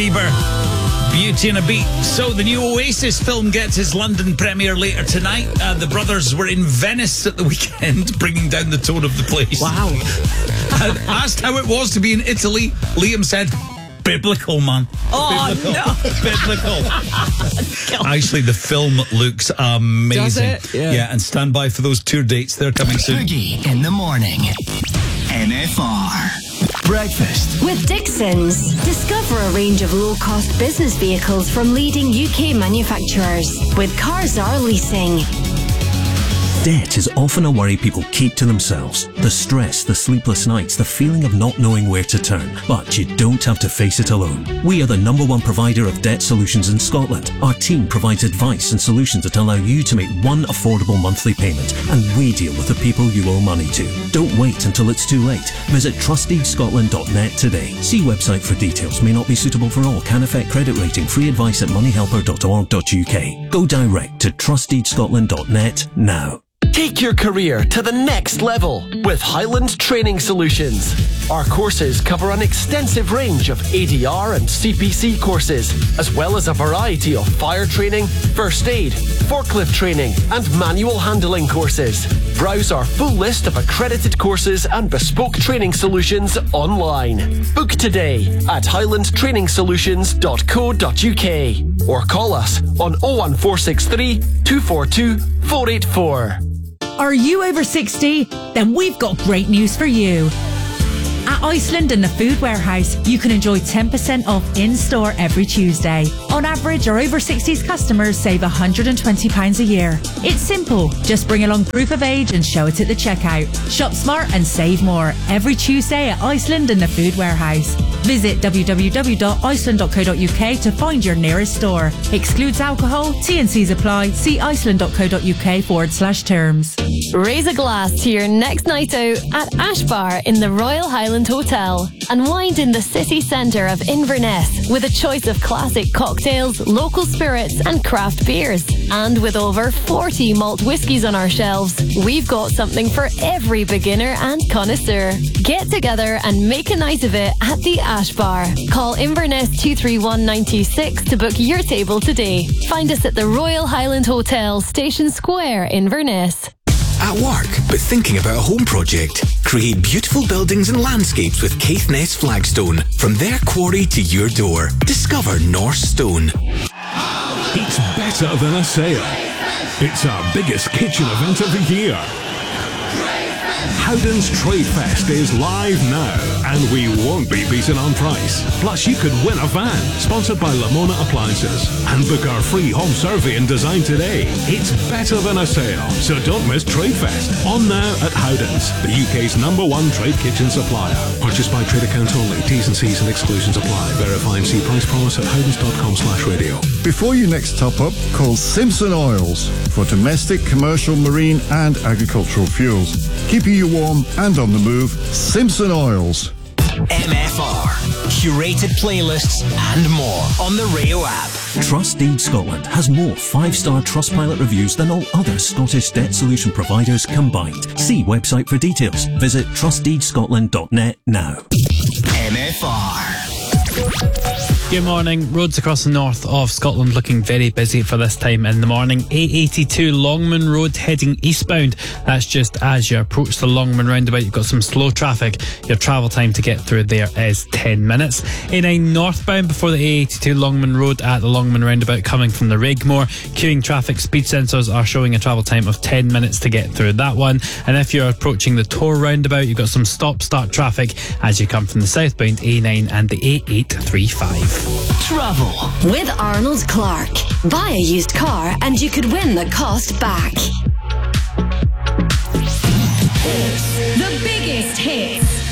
Bieber. Beauty and a Beat. So the new Oasis film gets its London premiere later tonight. The brothers were in Venice at the weekend, bringing down the tone of the place. Wow. Asked how it was to be in Italy, Liam said, biblical, man. Oh, biblical. no. Biblical. Actually, the film looks amazing. Does it? Yeah. And stand by for those tour dates. They're coming soon. Fergie in the morning. NFR. Breakfast With Dixons, discover a range of low-cost business vehicles from leading UK manufacturers with Carzar Leasing. Debt is often a worry people keep to themselves. The stress, the sleepless nights, the feeling of not knowing where to turn. But you don't have to face it alone. We are the #1 provider of debt solutions in Scotland. Our team provides advice and solutions that allow you to make one affordable monthly payment, and we deal with the people you owe money to. Don't wait until it's too late. Visit trusteedscotland.net today. See website for details. May not be suitable for all. Can affect credit rating. Free advice at moneyhelper.org.uk. Go direct to trusteedscotland.net now. Take your career to the next level with Highland Training Solutions. Our courses cover an extensive range of ADR and CPC courses, as well as a variety of fire training, first aid, forklift training, and manual handling courses. Browse our full list of accredited courses and bespoke training solutions online. Book today at highlandtrainingsolutions.co.uk or call us on 01463 242 484. Are you over 60? Then we've got great news for you. At Iceland and the Food Warehouse, you can enjoy 10% off in-store every Tuesday. On average, our over 60s customers save £120 a year. It's simple. Just bring along proof of age and show it at the checkout. Shop smart and save more every Tuesday at Iceland and the Food Warehouse. Visit www.iceland.co.uk to find your nearest store. Excludes alcohol. T&Cs apply. See iceland.co.uk/terms. Raise a glass to your next night out at Ash Bar in the Royal Highland Hotel. Unwind in the city centre of Inverness with a choice of classic cocktails, local spirits and craft beers. And with over 40 malt whiskies on our shelves, we've got something for every beginner and connoisseur. Get together and make a night of it at the Ash Bar. Call Inverness 231926 to book your table today. Find us at the Royal Highland Hotel, Station Square, Inverness. At work, but thinking about a home project? Create beautiful buildings and landscapes with Caithness Flagstone. From their quarry to your door. Discover North Stone. It's better than a sale. It's our biggest kitchen event of the year. Howden's Trade Fest is live now, and we won't be beaten on price. Plus, you could win a van, sponsored by Lamona Appliances. And book our free home survey and design today. It's better than a sale, so don't miss Trade Fest. On now at Howden's, the UK's #1 trade kitchen supplier. Purchased by trade account only. T's and C's and exclusions apply. Verify and see price promise at howdens.com/radio. Before you next top up, call Simpson Oils for domestic, commercial, marine and agricultural fuels. Keeping you warm and on the move, Simpson Oils. MFR. Curated playlists and more on the Rio app. Trusteed Scotland has more 5-star Trustpilot reviews than all other Scottish debt solution providers combined. See website for details. Visit trusteedscotland.net now. MFR. Good morning. Roads across the north of Scotland looking very busy for this time in the morning. A82 Longman Road heading eastbound. That's just as you approach the Longman roundabout. You've got some slow traffic. Your travel time to get through there is 10 minutes. A9 northbound before the A82 Longman Road at the Longman roundabout coming from the Regmore. Queuing traffic. Speed sensors are showing a travel time of 10 minutes to get through that one. And if you're approaching the Tor roundabout, you've got some stop-start traffic as you come from the southbound A9 and the A835. Travel with Arnold Clark. Buy a used car and you could win the cost back. The biggest hits.